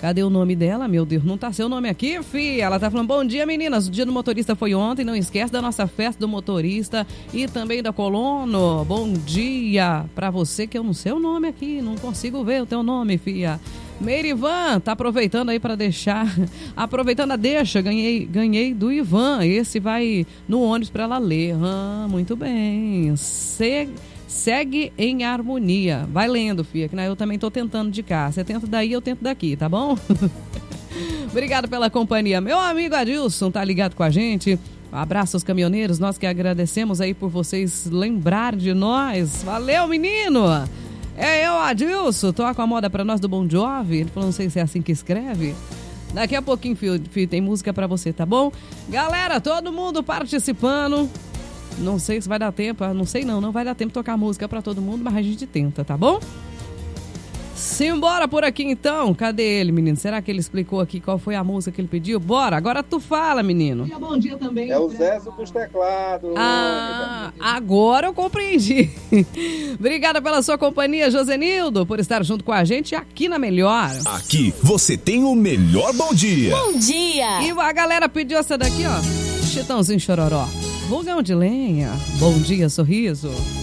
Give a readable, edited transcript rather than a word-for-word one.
Cadê o nome dela? Meu Deus, não tá seu nome aqui, fia. Ela tá falando, bom dia, meninas. O dia do motorista foi ontem. Não esquece da nossa festa do motorista e também da Colono. Bom dia pra você, que eu não sei o nome aqui. Não consigo ver o teu nome, fia. Meirivan, tá aproveitando aí pra deixar. Aproveitando a deixa, ganhei do Ivan. Esse vai no ônibus pra ela ler. Muito bem. Segue em harmonia. Vai lendo, filha, que eu também tô tentando de cá. Você tenta daí, eu tento daqui, tá bom? Obrigado pela companhia. Meu amigo Adilson tá ligado com a gente. Um abraço aos caminhoneiros. Nós que agradecemos aí por vocês lembrar de nós. Valeu, menino! É eu, Adilson. Toca a moda pra nós do Bon Jovi. Ele falou, não sei se é assim que escreve. Daqui a pouquinho, filho, tem música pra você, tá bom? Galera, todo mundo participando. Não sei se vai dar tempo, não sei não vai dar tempo de tocar música pra todo mundo, mas a gente tenta, tá bom? Simbora por aqui então, cadê ele, menino? Será que ele explicou aqui qual foi a música que ele pediu? Bora, agora tu fala, menino. Bom dia também. É o Zezo dos teclados. Agora eu compreendi. Obrigada pela sua companhia, Josenildo, por estar junto com a gente aqui na Melhor. Aqui você tem o melhor bom dia. Bom dia! E a galera pediu essa daqui, ó. Chitãozinho Chororó. Fogão de lenha. Bom dia, sorriso.